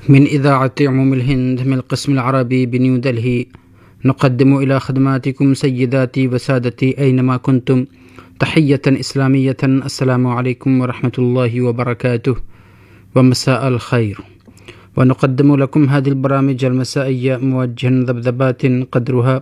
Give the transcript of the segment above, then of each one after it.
من إذاعة عموم الهند من القسم العربي بنيو دلهي، نقدم إلى خدماتكم سيداتي وسادتي أينما كنتم تحية إسلامية. السلام عليكم ورحمة الله وبركاته ومساء الخير. ونقدم لكم هذه البرامج المسائية موجها ذبذبات قدرها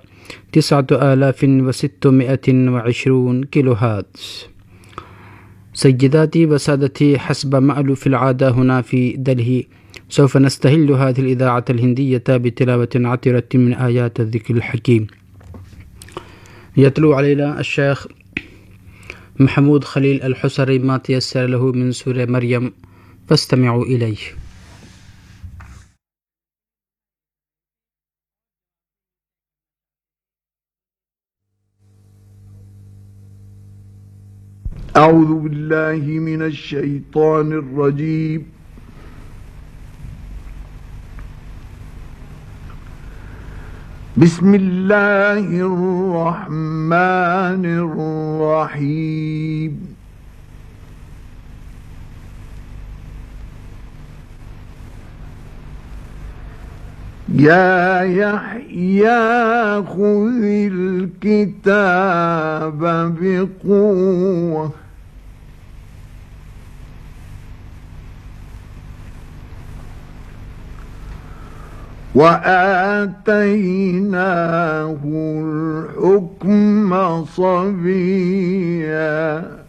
9620 كيلو هرتز. سيداتي وسادتي، حسب مألوف العادة هنا في دلهي سوف نستهل هذه الإذاعة الهندية بتلاوة عطرة من آيات الذكر الحكيم. يتلو علينا الشيخ محمود خليل الحسري ما تيسر له من سورة مريم، فاستمعوا إليه. أعوذ بالله من الشيطان الرجيم. بسم الله الرحمن الرحيم. يا يحيى خذ الكتاب بقوة وآتيناه الحكم صبيا